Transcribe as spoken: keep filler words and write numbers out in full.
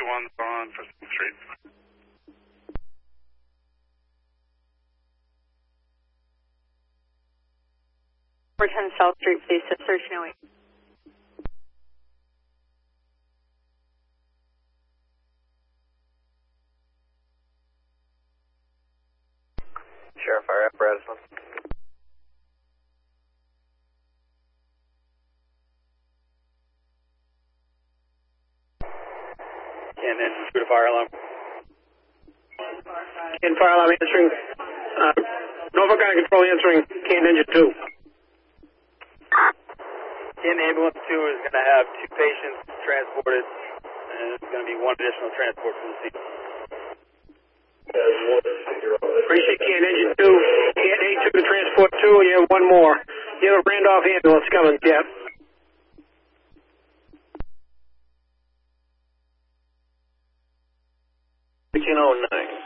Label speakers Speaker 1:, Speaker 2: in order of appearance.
Speaker 1: one's on First Street.
Speaker 2: four ten South Street, please. Search no eight.
Speaker 3: Sheriff, fire apparatus.
Speaker 4: Canton engine two to fire alarm.
Speaker 5: Canton fire alarm answering. Uh, Norfolk Island Control answering. Canton engine two.
Speaker 4: Canton ambulance two is going to have two patients transported, and it's going to be one additional transport from the scene.
Speaker 5: Appreciate Canton engine two. Canton A two to transport two, and you have one more. You have a Randolph ambulance coming, yeah.
Speaker 3: sixteen oh nine.